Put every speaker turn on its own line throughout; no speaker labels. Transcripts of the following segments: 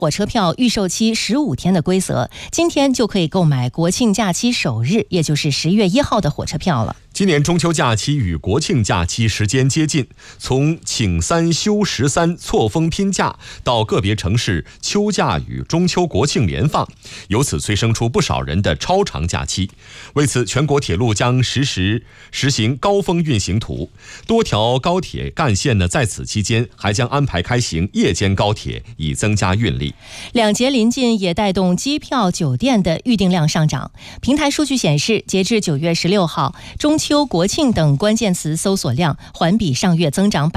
火车票预售期15天的规则，今天就可以购买国庆假期首日，也就是10月1号的火车票了。
今年中秋假期与国庆假期时间接近，从请3休13错峰拼假到个别城市秋假与中秋国庆连放，由此催生出不少人的超长假期。为此，全国铁路将实行高峰运行图，多条高铁干线在此期间还将安排开行夜间高铁，以增加运力。
两节临近也带动机票、酒店的预订量上涨。平台数据显示，截至9月16号，中秋、国庆等关键词搜索量环比上月增长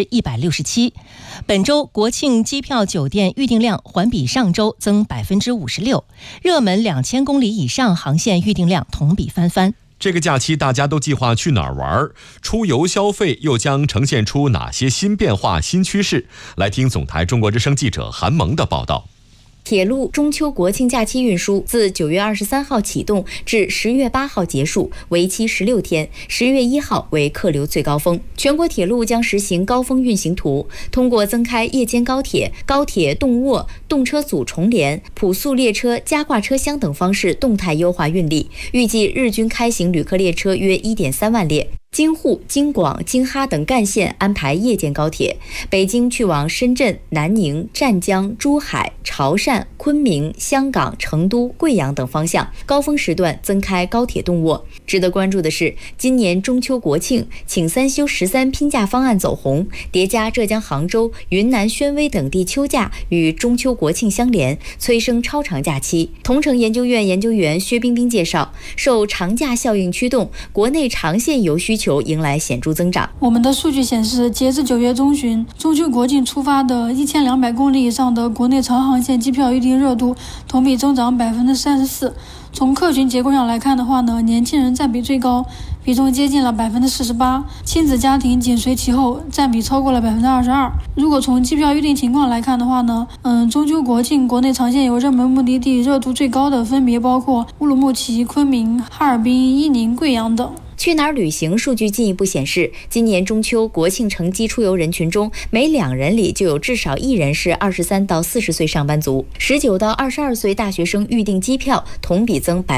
167%。本周国庆机票、酒店预订量环比上周增56%，热门2000公里以上航线预订量同比翻番。
这个假期大家都计划去哪儿玩？出游消费又将呈现出哪些新变化、新趋势？来听总台中国之声记者韩萌的报道。
铁路中秋国庆假期运输自9月23号启动至10月8号结束，为期16天，10月1号为客流最高峰。全国铁路将实行高峰运行图，通过增开夜间高铁、高铁动卧、动车组重联、普速列车加挂车厢等方式动态优化运力，预计日均开行旅客列车约1.3万列。京沪、京广、京哈等干线安排夜间高铁，北京去往深圳、南宁、湛江、珠海、潮汕、昆明、香港、成都、贵阳等方向，高峰时段增开高铁动卧。值得关注的是，今年中秋国庆请3休13拼假方案走红，叠加浙江杭州、云南宣威等地秋假与中秋国庆相连，催生超长假期。同城研究院研究员薛冰冰介绍，受长假效应驱动，国内长线游需求迎来显著增长。
我们的数据显示，截至9月中旬，中秋国庆出发的1200公里以上的国内长航线机票预订热度同比增长34%。从客群结构上来看的话呢，年轻人占比最高，比重接近了48%，亲子家庭紧随其后，占比超过了22%。如果从机票预订情况来看的话呢，中秋国庆国内长线游热门目的地热度最高的分别包括乌鲁木齐、昆明、哈尔滨、伊宁、贵阳等。
去哪儿旅行数据进一步显示，今年中秋国庆乘机出游人群中，每2人里就有至少1人是23到40岁上班族。19到22岁大学生预订机票同比增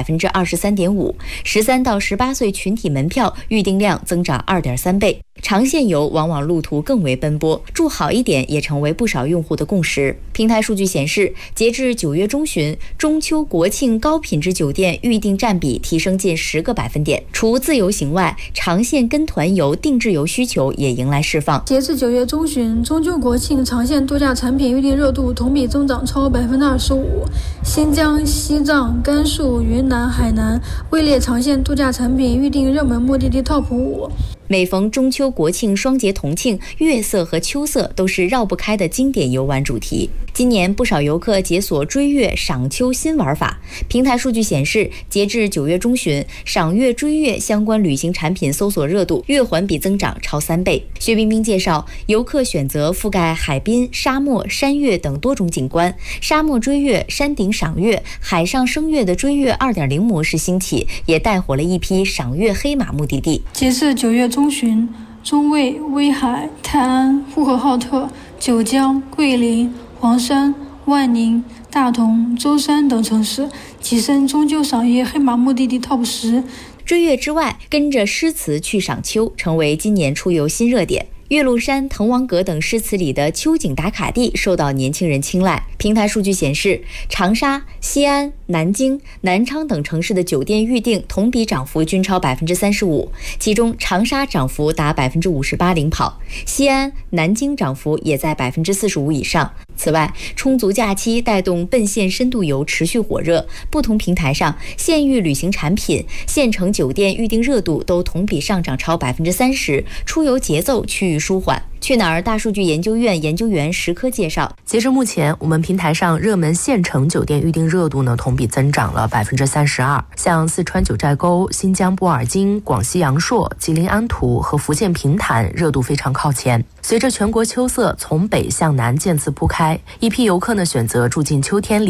23.5%，13到18岁群体门票预订量增长2.3倍。长线游往往路途更为奔波，住好一点也成为不少用户的共识。平台数据显示，截至9月中旬，中秋国庆高品质酒店预订占比提升近10个百分点。除自由行外，长线跟团游、定制游需求也迎来释放。
截至9月中旬，中秋国庆长线度假产品预订热度同比增长超25%，新疆、西藏、甘肃、云南、海南位列长线度假产品预订热门目的地 TOP 5。
每逢中秋国庆双节同庆，月色和秋色都是绕不开的经典游玩主题。今年不少游客解锁追月、赏秋新玩法。平台数据显示，截至9月中旬，赏月、追月相关旅行产品搜索热度月环比增长超3倍。薛冰冰介绍，游客选择覆盖海滨、沙漠、山岳等多种景观，沙漠追月、山顶赏月、海上升月的追月 2.0 模式兴起，也带火了一批赏月黑马目的地。
截至9月中旬，中卫、威海、泰安、呼和浩特、九江、桂林、黄山、万宁、大同、舟山等城市跻身中秋赏月黑马目的地 TOP 10。
追月之外，跟着诗词去赏秋成为今年出游新热点。岳麓山、滕王阁等诗词里的秋景打卡地受到年轻人青睐。平台数据显示，长沙、西安、南京、南昌等城市的酒店预订同比涨幅均超35%，其中长沙涨幅达58%领跑，西安、南京涨幅也在45%以上。此外，充足假期带动奔现深度游持续火热，不同平台上县域旅行产品、县城酒店预订热度都同比上涨超30%，出游节奏趋于舒缓。去哪儿大数据研究院研究员石科介绍，
截至目前，我们平台上热门县城酒店预订热度同比增长了32%，像四川九寨沟、新疆布尔津、广西阳朔、吉林安图和福建平潭热度非常靠前。随着全国秋色从北向南渐次铺开，一批游客选择住进秋天里。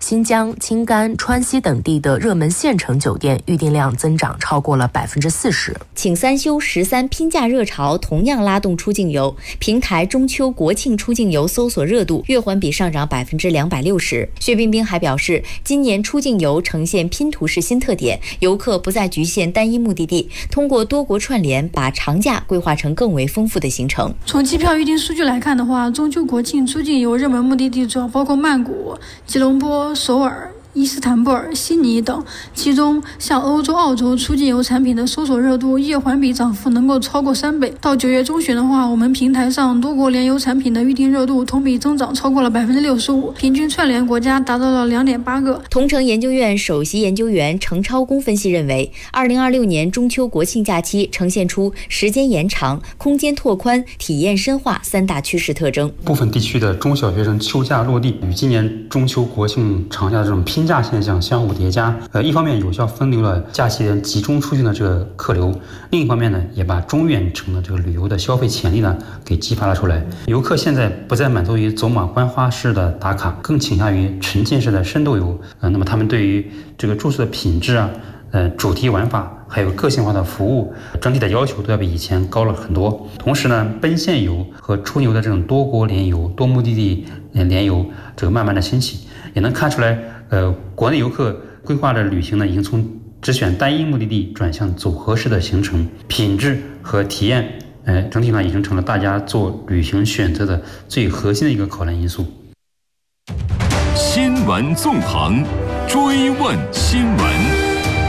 新疆、青甘、川西等地的热门县城酒店预订量增长超过了40%。
请3休13拼假热潮同样拉动出境游，平台中秋国庆出境游搜索热度月环比上涨260%。薛冰冰还表示，今年出境游呈现拼图式新特点，游客不再局限单一目的地，通过多国串联，把长假规划成更为丰富的行程。
从机票预订数据来看的话，中秋国庆出境游热门目的地主要包括曼谷、吉隆坡、首尔、伊斯坦布尔、悉尼等，其中像欧洲、澳洲出境游产品的搜索热度月环比涨幅能够超过3倍。到9月中旬的话，我们平台上多国联游产品的预订热度同比增长超过了65%，平均串联国家达到了2.8个。
同城研究院首席研究员程超公分析认为，2026年中秋国庆假期呈现出时间延长、空间拓宽、体验深化3大趋势特征。
部分地区的中小学生秋假落地，与今年中秋国庆长假的这种拼假现象相互叠加，一方面有效分流了假期人集中出行的这个客流，另一方面呢，也把中远程的这个旅游的消费潜力呢给激发了出来。游客现在不再满足于走马观花式的打卡，更倾向于沉浸式的深度游。那么他们对于这个住宿的品质啊、主题玩法还有个性化的服务，整体的要求都要比以前高了很多。同时呢，奔现游和出游的这种多国联游、多目的地联游，这个慢慢的兴起，也能看出来，国内游客规划的旅行呢，已经从只选单一目的地转向组合式的行程，品质和体验，整体呢已经成了大家做旅行选择的最核心的一个考量因素。
新闻纵横，追问新闻。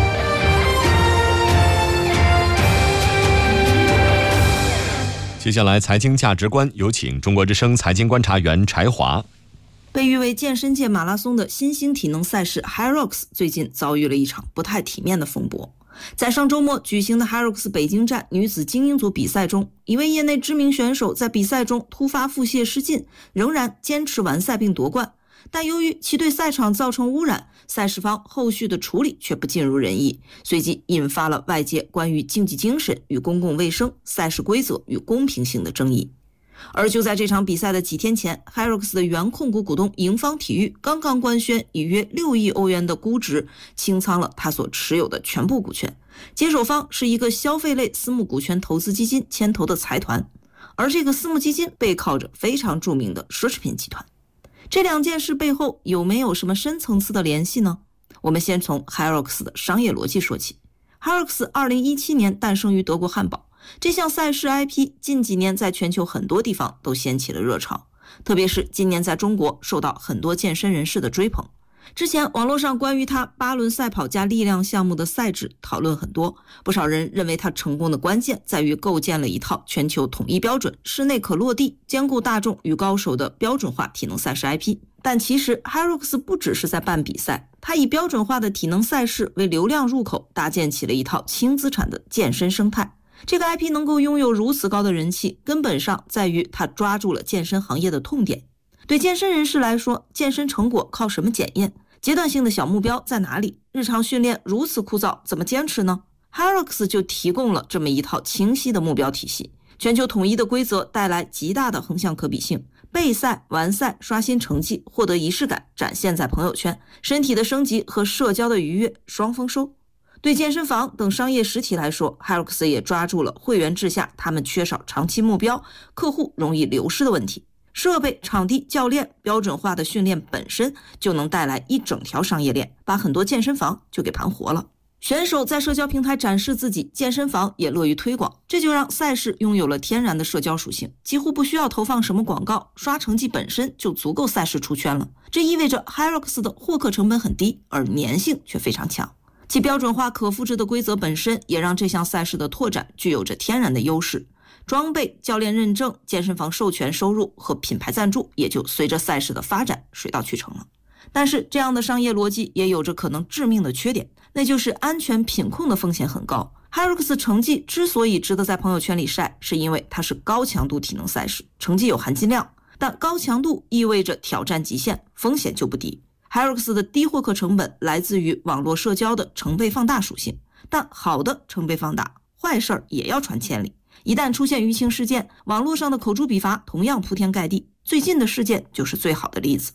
接下来财经价值观，有请中国之声财经观察员柴华。
被誉为健身界马拉松的新兴体能赛事 HYROX 最近遭遇了一场不太体面的风波。在上周末举行的 HYROX 北京站女子精英组比赛中，一位业内知名选手在比赛中突发腹泻失禁，仍然坚持完赛并夺冠。但由于其对赛场造成污染，赛事方后续的处理却不尽如人意，随即引发了外界关于竞技精神与公共卫生、赛事规则与公平性的争议。而就在这场比赛的几天前， HYROX 的原控股股东盈方体育刚刚官宣以约6亿欧元的估值清仓了他所持有的全部股权，接手方是一个消费类私募股权投资基金牵头的财团，而这个私募基金背靠着非常著名的奢侈品集团。这两件事背后有没有什么深层次的联系呢？我们先从 HYROX 的商业逻辑说起。 HYROX 2017年诞生于德国汉堡，这项赛事 IP 近几年在全球很多地方都掀起了热潮，特别是今年在中国受到很多健身人士的追捧。之前网络上关于他8轮赛跑加力量项目的赛制讨论很多，不少人认为他成功的关键在于构建了一套全球统一标准、室内可落地、兼顾大众与高手的标准化体能赛事 IP。 但其实 HYROX 不只是在办比赛，他以标准化的体能赛事为流量入口，搭建起了一套轻资产的健身生态。这个 IP 能够拥有如此高的人气，根本上在于他抓住了健身行业的痛点。对健身人士来说，健身成果靠什么检验？阶段性的小目标在哪里？日常训练如此枯燥，怎么坚持呢？ HYROX 就提供了这么一套清晰的目标体系，全球统一的规则带来极大的横向可比性，备赛、完赛、刷新成绩、获得仪式感展现在朋友圈，身体的升级和社交的愉悦双丰收。对健身房等商业实体来说， HYROX 也抓住了会员制下他们缺少长期目标、客户容易流失的问题。设备、场地、教练，标准化的训练本身就能带来一整条商业链，把很多健身房就给盘活了。选手在社交平台展示自己，健身房也乐于推广，这就让赛事拥有了天然的社交属性，几乎不需要投放什么广告，刷成绩本身就足够赛事出圈了。这意味着 HYROX 的获客成本很低，而粘性却非常强。其标准化可复制的规则本身也让这项赛事的拓展具有着天然的优势。装备、教练认证、健身房授权收入和品牌赞助也就随着赛事的发展水到渠成了。但是这样的商业逻辑也有着可能致命的缺点，那就是安全品控的风险很高。 HYROX 成绩之所以值得在朋友圈里晒，是因为它是高强度体能赛事，成绩有含金量，但高强度意味着挑战极限，风险就不低。 HYROX 的低获客成本来自于网络社交的成倍放大属性，但好的成倍放大，坏事儿也要传千里。一旦出现舆情事件，网络上的口诛笔伐同样铺天盖地，最近的事件就是最好的例子。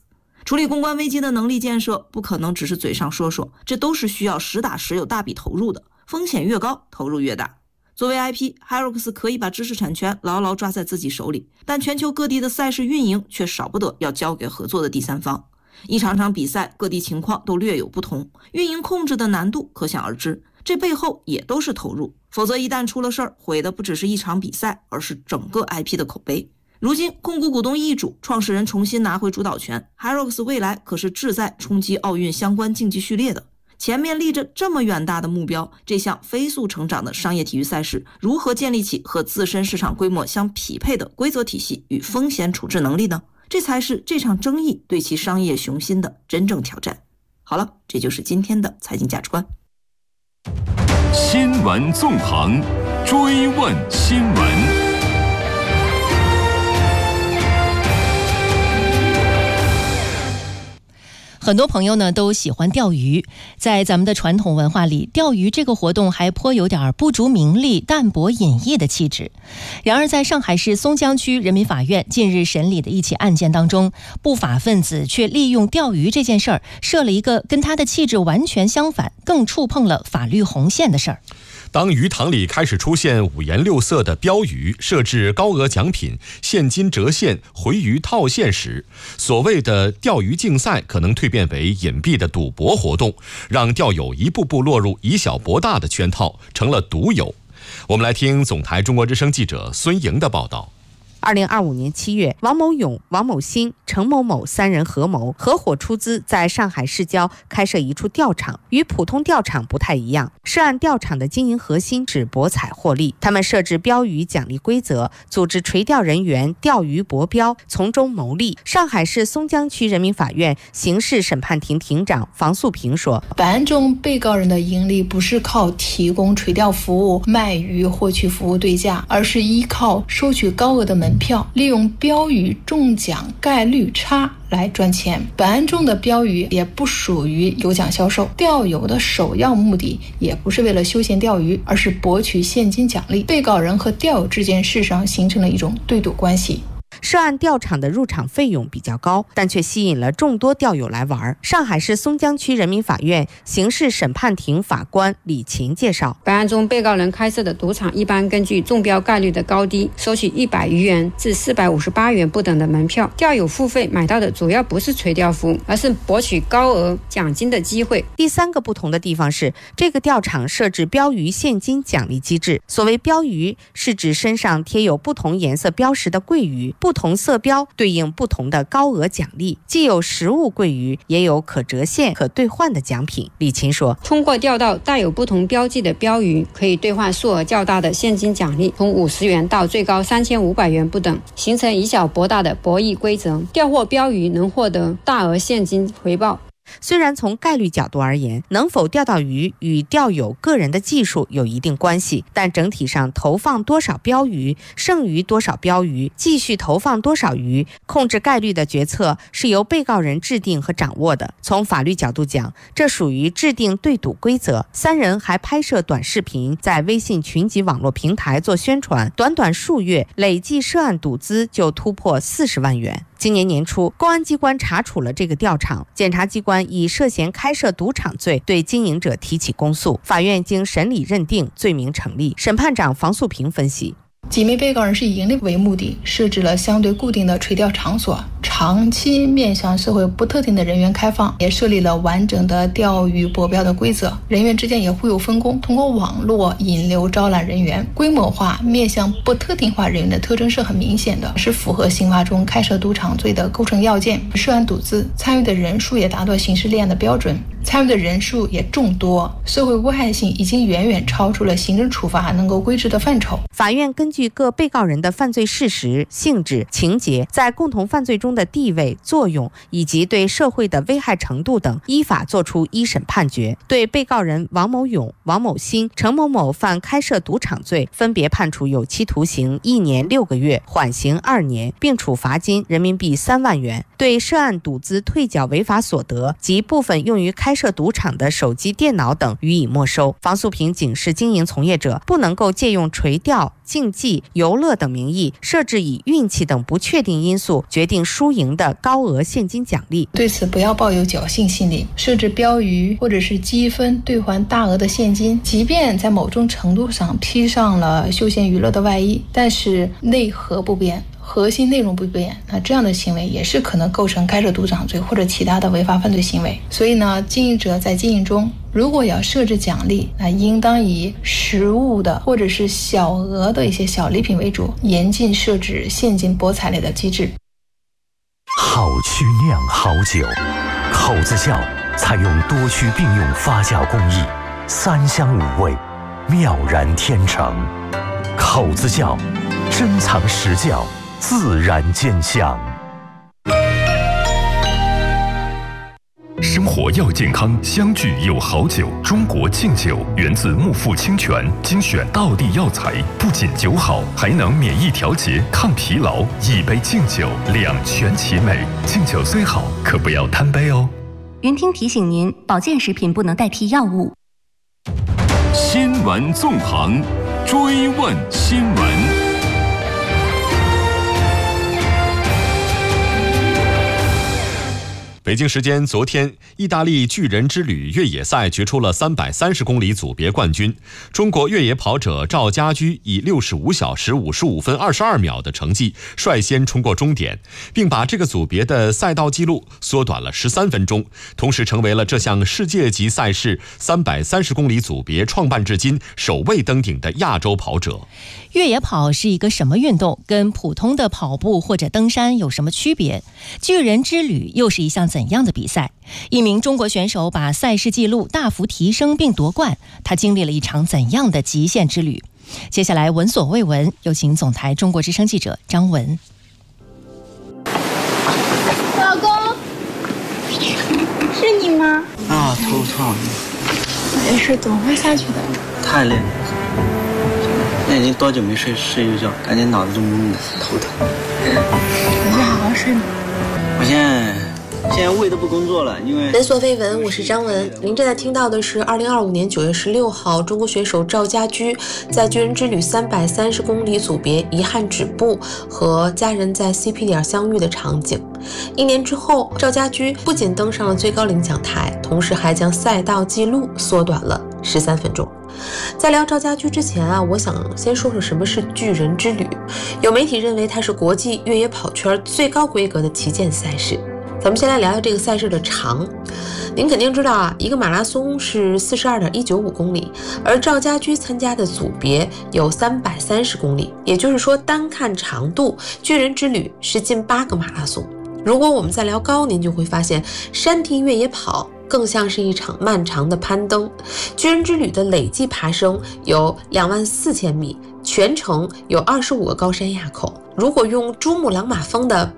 处理公关危机的能力建设不可能只是嘴上说说，这都是需要实打实有大笔投入的，风险越高，投入越大。作为 IP，Hyrox 可以把知识产权牢牢抓在自己手里，但全球各地的赛事运营却少不得要交给合作的第三方。一场场比赛，各地情况都略有不同，运营控制的难度可想而知，这背后也都是投入，否则一旦出了事儿，毁的不只是一场比赛，而是整个 IP 的口碑。如今控股股东易主，创始人重新拿回主导权， Hyrox 未来可是志在冲击奥运相关竞技序列的。前面立着这么远大的目标，这项飞速成长的商业体育赛事如何建立起和自身市场规模相匹配的规则体系与风险处置能力呢？这才是这场争议对其商业雄心的真正挑战。好了，这就是今天的财经价值观。
新闻纵横，追问新闻。
很多朋友呢都喜欢钓鱼，在咱们的传统文化里，钓鱼这个活动还颇有点不逐名利、淡泊隐逸的气质。然而，在上海市松江区人民法院近日审理的一起案件当中，不法分子却利用钓鱼这件事儿，设了一个跟他的气质完全相反、更触碰了法律红线的事儿。
当鱼塘里开始出现五颜六色的标语，设置高额奖品、现金折现、回鱼套现时，所谓的钓鱼竞赛可能蜕变为隐蔽的赌博活动，让钓友一步步落入以小博大的圈套，成了赌友。我们来听总台中国之声记者孙莹的报道。
2025年7月，王某勇、王某新、程某某三人合谋，合伙出资在上海市郊开设一处钓场。与普通钓场不太一样，涉案钓场的经营核心是博彩获利。他们设置标语奖励规则，组织垂钓人员钓鱼博标，从中牟利。上海市松江区人民法院刑事审判庭庭长房素平说，
本案中被告人的盈利不是靠提供垂钓服务、卖鱼获取服务对价，而是依靠收取高额的门票，利用标语中奖概率差来赚钱。本案中的标语也不属于有奖销售，钓友的首要目的也不是为了休闲钓鱼，而是博取现金奖励。被告人和钓友之间事实上形成了一种对赌关系。
涉案钓场的入场费用比较高，但却吸引了众多钓友来玩。上海市松江区人民法院刑事审判庭法官李琴介绍，
本案中被告人开设的赌场一般根据中标概率的高低，收取100余元至458元不等的门票。钓友付费买到的主要不是垂钓服务，而是博取高额奖金的机会。
第三个不同的地方是，这个钓场设置标鱼现金奖励机制。所谓标鱼，是指身上贴有不同颜色标识的桂鱼，不同色标对应不同的高额奖励，既有实物桂鱼，也有可折现、可兑换的奖品。李琴说，
通过钓到带有不同标记的标鱼，可以兑换数额较大的现金奖励，从50元到最高3500元不等，形成以小博大的博弈规则。钓获标鱼能获得大额现金回报。
虽然从概率角度而言，能否钓到鱼与钓友个人的技术有一定关系，但整体上投放多少标鱼，剩余多少标鱼，继续投放多少鱼，控制概率的决策是由被告人制定和掌握的。从法律角度讲，这属于制定对赌规则。三人还拍摄短视频，在微信群级网络平台做宣传，短短数月，累计涉案赌资就突破40万元。今年年初，公安机关查处了这个钓场，检察机关以涉嫌开设赌场罪对经营者提起公诉，法院经审理认定罪名成立。审判长房素平分析，
几名被告人是以盈利为目的，设置了相对固定的垂钓场所，长期面向社会不特定的人员开放，也设立了完整的钓鱼博标的规则，人员之间也互有分工，通过网络引流招揽人员，规模化面向不特定化人员的特征是很明显的，是符合刑法中开设赌场罪的构成要件。涉案赌资参与的人数也达到刑事立案的标准，参与的人数也众多，社会危害性已经远远超出了行政处罚能够规制的范畴。
法院根据各被告人的犯罪事实、性质、情节，在共同犯罪中的地位、作用以及对社会的危害程度等，依法作出一审判决。对被告人王某勇、王某新、程某某犯开设赌场罪，分别判处有期徒刑1年6个月，缓刑2年，并处罚金人民币3万元。对涉案赌资退缴违法所得及部分用于开设赌场的手机、电脑等予以没收。房素平警示经营从业者不能够借用垂钓、竞技、游乐等名义设置以运气等不确定因素决定输赢的高额现金奖励。
对此不要抱有侥幸心理，设置标语或者是积分兑换大额的现金，即便在某种程度上披上了休闲娱乐的外衣，但是内核不变，核心内容不变，那这样的行为也是可能构成开设赌场罪或者其他的违法犯罪行为。所以呢，经营者在经营中如果要设置奖励，那应当以实物的或者是小额的一些小礼品为主，严禁设置现金博彩类的机制。
好曲酿好酒，口子窖采用多区并用发酵工艺，3香5味，妙然天成。口子窖珍藏实窖，自然见香。
生活要健康，相聚有好酒。中国敬酒源自木富清泉，精选道地药材，不仅酒好，还能免疫调节、抗疲劳。一杯敬酒，两全其美。敬酒虽好，可不要贪杯哦。
云听提醒您，保健食品不能代替药物。
新闻纵横，追问新闻。
北京时间昨天，意大利巨人之旅越野赛决出了330公里组别冠军。中国越野跑者赵家驹以65小时55分22秒的成绩率先冲过终点，并把这个组别的赛道记录缩短了13分钟，同时成为了这项世界级赛事330公里组别创办至今首位登顶的亚洲跑者。
越野跑是一个什么运动？跟普通的跑步或者登山有什么区别？巨人之旅又是一项怎样的比赛？一名中国选手把赛事记录大幅提升并夺冠，他经历了一场怎样的极限之旅？接下来闻所未闻，有请总台中国之声记者张文。
老公，是你吗？
啊，头痛。
没事，总会下去的。
太累了。那已经多久没睡一个觉，感觉脑子就懵懵的，头疼。
回去好好睡吧。
我现在胃都不工作了，因为
闻所未闻。我是张文。您正在听到的是2025年9月16号，中国选手赵家驹在巨人之旅330公里组别遗憾止步，和家人在 CP 点相遇的场景。1年之后，赵家驹不仅登上了最高领奖台，同时还将赛道记录缩短了13分钟。在聊赵家驹之前我想先说说什么是巨人之旅。有媒体认为它是国际越野跑圈最高规格的旗舰赛事。咱们先来聊聊这个赛事的长。您肯定知道一个马拉松是42.195公里，而赵家驹参加的组别有330公里，也就是说单看长度，巨人之旅是近8个马拉松。如果我们再聊高，您就会发现山地越野跑更像是一场漫长的攀登。巨人之旅的累计爬升有24000米，全程有25个高山垭口。如果用珠穆朗玛峰的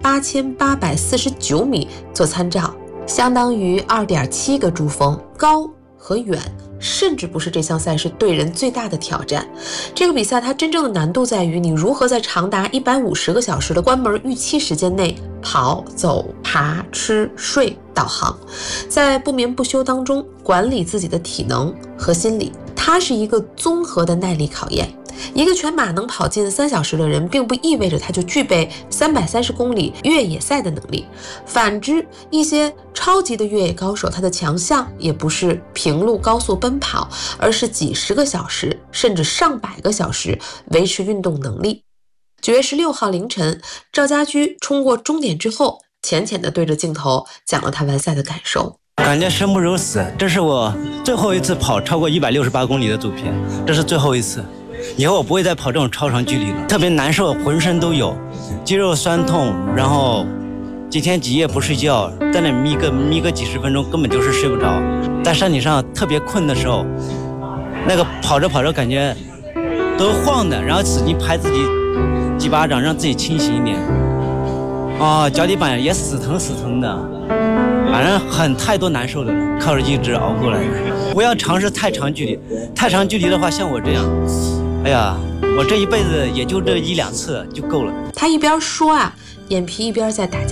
8849米做参照，相当于2.7个珠峰。高和远甚至不是这项赛事对人最大的挑战。这个比赛它真正的难度在于你如何在长达150个小时的关门预期时间内跑、走、爬、吃、睡、导航，在不眠不休当中管理自己的体能和心理。它是一个综合的耐力考验。一个全马能跑近3小时的人，并不意味着他就具备330公里越野赛的能力。反之，一些超级的越野高手，他的强项也不是平路高速奔跑，而是几十个小时甚至上百个小时维持运动能力。9月16号凌晨，赵家驹冲过终点之后，浅浅地对着镜头讲了他完赛的感受。
感觉生不如死，这是我最后一次跑超过168公里的组别，这是最后一次。以后我不会再跑这种超长距离了，特别难受，浑身都有肌肉酸痛，然后几天几夜不睡觉，在那眯个几十分钟，根本就是睡不着。在山顶上特别困的时候，那个跑着跑着感觉都晃的，然后使劲拍自己几巴掌，让自己清醒一点。脚底板也死疼的，反正太多难受的了，靠着意志熬过来的。不要尝试太长距离，太长距离的话，像我这样，哎呀，我这一辈子也就这1-2次就够了。
他一边说眼皮一边在打架。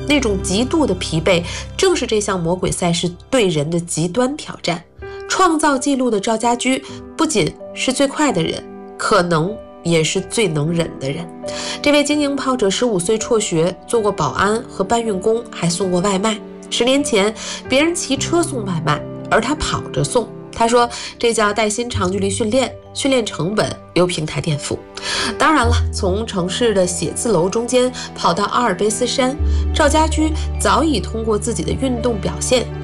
那种极度的疲惫，正是这项魔鬼赛事对人的极端挑战。创造纪录的赵家驹不仅是最快的人，可能也是最能忍的人。这位精英跑者15岁辍学，做过保安和搬运工，还送过外卖。10年前，别人骑车送外卖，而他跑着送。他说这叫带薪长距离训练，训练成本由平台垫付。当然了，从城市的写字楼中间跑到阿尔卑斯山，赵家驹早已通过自己的运动表现